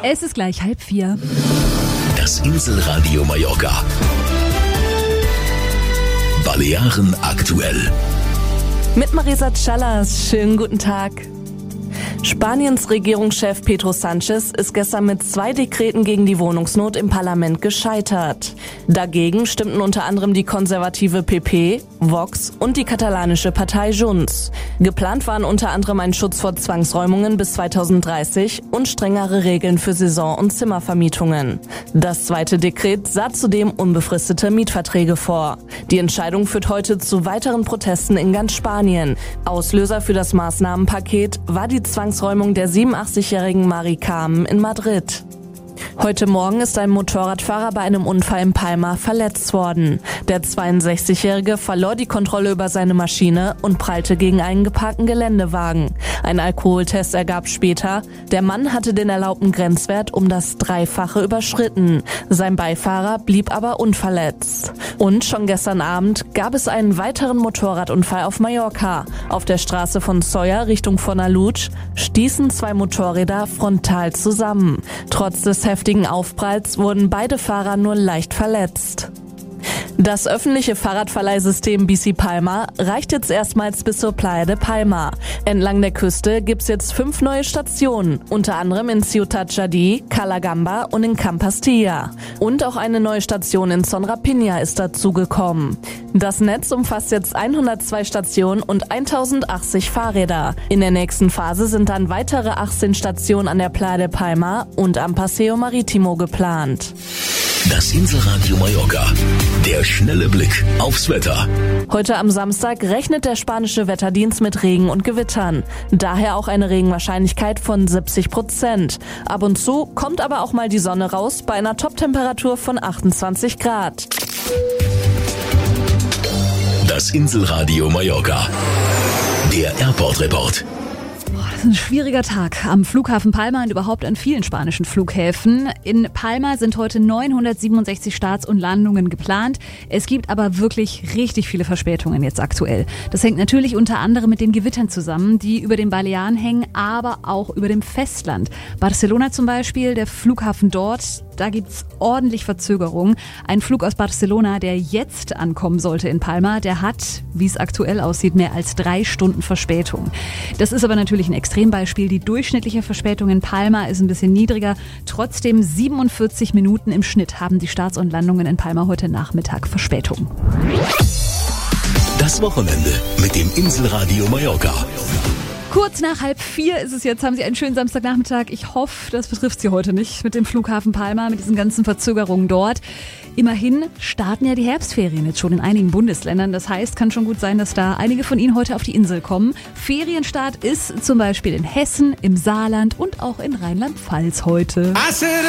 Es ist gleich 3:30. Das Inselradio Mallorca. Balearen aktuell. Mit Marisa Callas. Schönen guten Tag. Spaniens Regierungschef Pedro Sánchez ist gestern mit 2 Dekreten gegen die Wohnungsnot im Parlament gescheitert. Dagegen stimmten unter anderem die konservative PP, Vox und die katalanische Partei Junts. Geplant waren unter anderem ein Schutz vor Zwangsräumungen bis 2030 und strengere Regeln für Saison- und Zimmervermietungen. Das zweite Dekret sah zudem unbefristete Mietverträge vor. Die Entscheidung führt heute zu weiteren Protesten in ganz Spanien. Auslöser für das Maßnahmenpaket war die Zwangsräumung der 87-jährigen Mari Carmen in Madrid. Heute Morgen ist ein Motorradfahrer bei einem Unfall in Palma verletzt worden. Der 62-Jährige verlor die Kontrolle über seine Maschine und prallte gegen einen geparkten Geländewagen. Ein Alkoholtest ergab später, der Mann hatte den erlaubten Grenzwert um das 3-fache überschritten. Sein Beifahrer blieb aber unverletzt. Und schon gestern Abend gab es einen weiteren Motorradunfall auf Mallorca. Auf der Straße von Sóller Richtung Fornalutsch stießen 2 Motorräder frontal zusammen. Trotz des heftigen Aufpralls wurden beide Fahrer nur leicht verletzt. Das öffentliche Fahrradverleihsystem Bici Palma reicht jetzt erstmals bis zur Playa de Palma. Entlang der Küste gibt's jetzt 5 neue Stationen, unter anderem in Ciutat Jadí, Calagamba und in Campastilla. Und auch eine neue Station in Son Rapina ist dazugekommen. Das Netz umfasst jetzt 102 Stationen und 1080 Fahrräder. In der nächsten Phase sind dann weitere 18 Stationen an der Playa de Palma und am Paseo Marítimo geplant. Das Inselradio Mallorca. Der schnelle Blick aufs Wetter. Heute am Samstag rechnet der spanische Wetterdienst mit Regen und Gewittern. Daher auch eine Regenwahrscheinlichkeit von 70%. Ab und zu kommt aber auch mal die Sonne raus bei einer Toptemperatur von 28 Grad. Das Inselradio Mallorca. Der Airport Report. Das ist ein schwieriger Tag am Flughafen Palma und überhaupt an vielen spanischen Flughäfen. In Palma sind heute 967 Starts und Landungen geplant. Es gibt aber wirklich richtig viele Verspätungen jetzt aktuell. Das hängt natürlich unter anderem mit den Gewittern zusammen, die über den Balearen hängen, aber auch über dem Festland. Barcelona zum Beispiel, der Flughafen dort, da gibt's ordentlich Verzögerungen. Ein Flug aus Barcelona, der jetzt ankommen sollte in Palma, der hat, wie es aktuell aussieht, mehr als 3 Stunden Verspätung. Das ist aber natürlich ein Extrembeispiel. Die durchschnittliche Verspätung in Palma ist ein bisschen niedriger. Trotzdem 47 Minuten im Schnitt haben die Starts und Landungen in Palma heute Nachmittag Verspätung. Das Wochenende mit dem Inselradio Mallorca. Kurz nach 3:30 ist es jetzt, haben Sie einen schönen Samstagnachmittag. Ich hoffe, das betrifft Sie heute nicht mit dem Flughafen Palma, mit diesen ganzen Verzögerungen dort. Immerhin starten ja die Herbstferien jetzt schon in einigen Bundesländern. Das heißt, kann schon gut sein, dass da einige von Ihnen heute auf die Insel kommen. Ferienstart ist zum Beispiel in Hessen, im Saarland und auch in Rheinland-Pfalz heute.